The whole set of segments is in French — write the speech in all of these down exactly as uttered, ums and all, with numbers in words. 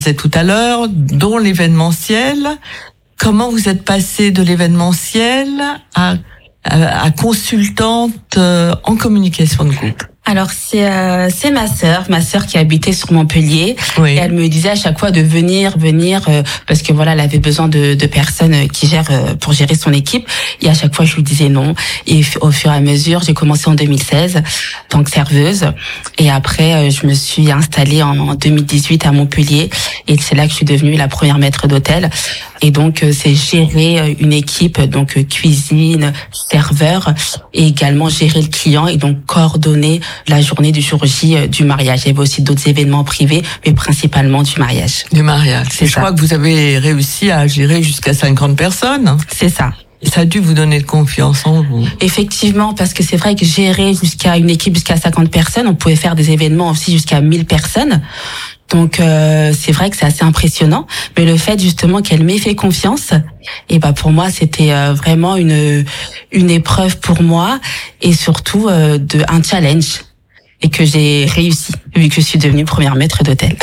C'est tout à l'heure, dont l'événementiel. Comment vous êtes passée de l'événementiel à, à, à consultante euh, en communication de couple? Alors c'est euh, c'est ma sœur, ma sœur qui habitait sur Montpellier. Oui. Et elle me disait à chaque fois de venir, venir, euh, parce que voilà, elle avait besoin de, de personnes qui gèrent euh, pour gérer son équipe. Et à chaque fois, je lui disais non. Et au fur et à mesure, j'ai commencé en deux mille seize en tant que serveuse. Et après, euh, je me suis installée en, en deux mille dix-huit à Montpellier. Et c'est là que je suis devenue la première maître d'hôtel. Et donc, euh, c'est gérer une équipe, donc euh, cuisine, serveur, et également gérer le client et donc coordonner la journée du jour J euh, du mariage. Il y avait aussi d'autres événements privés, mais principalement du mariage. Du mariage. C'est je ça. crois que vous avez réussi à gérer jusqu'à cinquante personnes. C'est ça. Et ça a dû vous donner de confiance en vous. Effectivement, parce que c'est vrai que gérer jusqu'à une équipe jusqu'à cinquante personnes, on pouvait faire des événements aussi jusqu'à mille personnes. Donc euh, c'est vrai que c'est assez impressionnant, mais le fait justement qu'elle m'ait fait confiance, et bah pour moi c'était euh, vraiment une une épreuve pour moi et surtout euh, de un challenge et que j'ai réussi vu que je suis devenue première maître d'hôtel.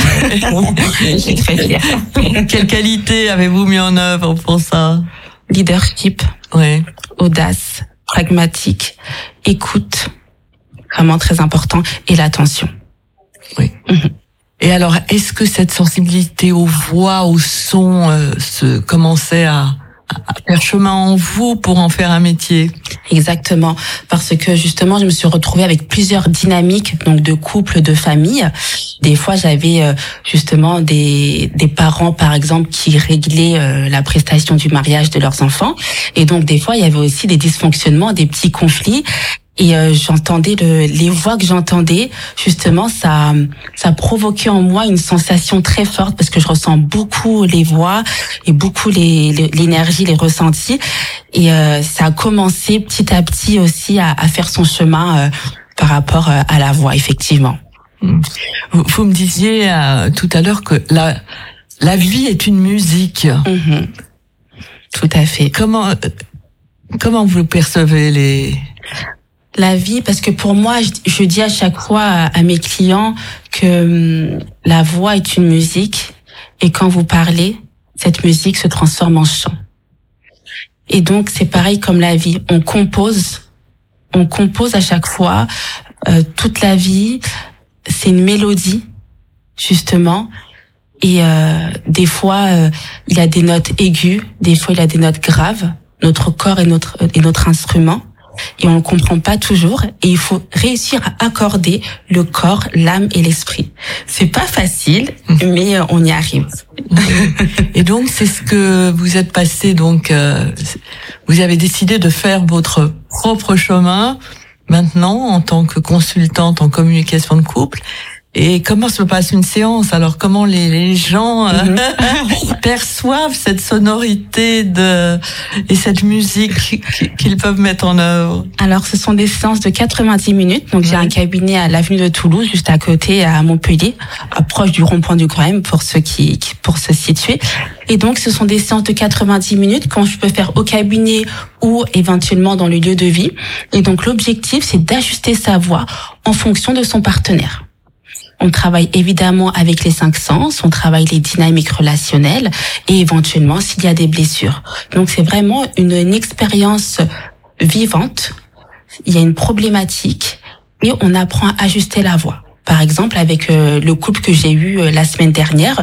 Je suis très fière. Quelle qualité avez-vous mis en œuvre pour ça? Leadership, Oui. audace, pragmatique, écoute, vraiment très important, et l'attention. Oui. Mhm. Et alors, est-ce que cette sensibilité aux voix, aux sons, euh, se commençait à, à faire chemin en vous pour en faire un métier? Exactement, parce que justement, je me suis retrouvée avec plusieurs dynamiques, donc de couple, de famille. Des fois, j'avais euh, justement des des parents, par exemple, qui réglaient euh, la prestation du mariage de leurs enfants, et donc des fois, il y avait aussi des dysfonctionnements, des petits conflits. Et euh, j'entendais le, les voix que j'entendais, justement, ça, ça provoquait en moi une sensation très forte parce que je ressens beaucoup les voix et beaucoup les, les l'énergie, les ressentis. Et euh, ça a commencé petit à petit aussi à, à faire son chemin euh, par rapport euh, à la voix, effectivement. Vous, vous me disiez euh, tout à l'heure que la la vie est une musique. Mm-hmm. Tout à fait. Comment comment vous percevez les La vie, parce que pour moi, je, je dis à chaque fois à, à mes clients que hum, la voix est une musique et quand vous parlez, cette musique se transforme en chant. Et donc, c'est pareil comme la vie. On compose, on compose à chaque fois, euh, toute la vie. C'est une mélodie, justement. Et euh, des fois, euh, il a des notes aiguës, des fois, il a des notes graves. Notre corps est notre, est notre instrument. Et on ne comprend pas toujours, et il faut réussir à accorder le corps, l'âme et l'esprit. C'est pas facile, mais on y arrive. Et donc c'est ce que vous êtes passé, donc euh, vous avez décidé de faire votre propre chemin maintenant en tant que consultante en communication de couple. Et comment se passe une séance? Alors comment les, les gens euh, mm-hmm. perçoivent cette sonorité de et cette musique qu'ils peuvent mettre en œuvre? Alors ce sont des séances de quatre-vingt-dix minutes. Donc ouais. J'ai un cabinet à l'avenue de Toulouse, juste à côté à Montpellier, proche du rond-point du Grand pour ceux qui, qui pour se situer. Et donc ce sont des séances de quatre-vingt-dix minutes quand je peux faire au cabinet ou éventuellement dans le lieu de vie. Et donc l'objectif c'est d'ajuster sa voix en fonction de son partenaire. On travaille évidemment avec les cinq sens, on travaille les dynamiques relationnelles et éventuellement s'il y a des blessures. Donc c'est vraiment une, une expérience vivante. Il y a une problématique et on apprend à ajuster la voix. Par exemple, avec euh, le couple que j'ai eu euh, la semaine dernière,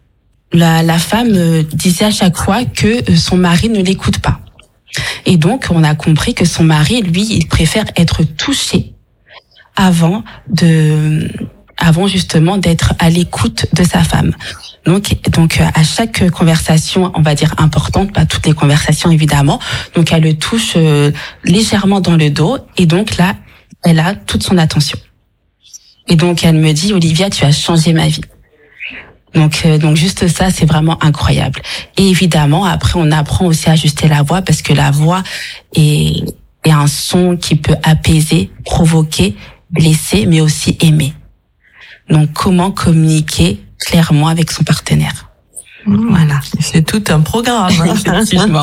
la, la femme euh, disait à chaque fois que son mari ne l'écoute pas. Et donc on a compris que son mari, lui, il préfère être touché avant de avant justement d'être à l'écoute de sa femme. Donc, donc à chaque conversation, on va dire importante, pas toutes les conversations évidemment, donc elle le touche euh, légèrement dans le dos et donc là, elle a toute son attention. Et donc elle me dit, Olivia, tu as changé ma vie. Donc, euh, donc juste ça, c'est vraiment incroyable. Et évidemment, après, on apprend aussi à ajuster la voix parce que la voix est, est un son qui peut apaiser, provoquer, blesser, mais aussi aimer. Donc, comment communiquer clairement avec son partenaire. Mmh. Voilà. C'est tout un programme. Effectivement.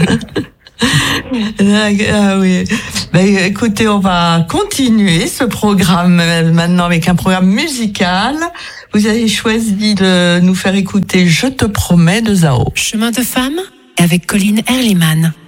Ah oui. Ben, écoutez, on va continuer ce programme maintenant avec un programme musical. vous avez choisi de nous faire écouter Je te promets de Zao. Chemin de femme avec Colline Erliman.